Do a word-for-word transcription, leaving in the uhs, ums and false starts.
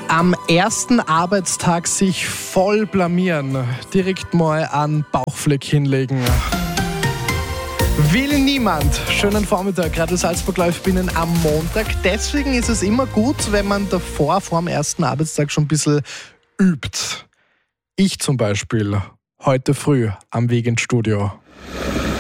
Am ersten Arbeitstag sich voll blamieren, direkt mal einen Bauchfleck hinlegen. Will niemand. Schönen Vormittag, Radio Salzburg Live Binnen am Montag. Deswegen ist es immer gut, wenn man davor, vor dem ersten Arbeitstag schon ein bisschen übt. Ich zum Beispiel, heute früh am Weg ins Studio.